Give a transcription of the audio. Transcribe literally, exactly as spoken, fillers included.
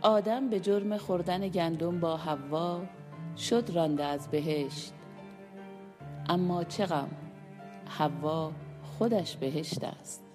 آدم به جرم خوردن گندم با حوا شد رانده از بهشت. اما چه غم، حوا خودش بهشت است.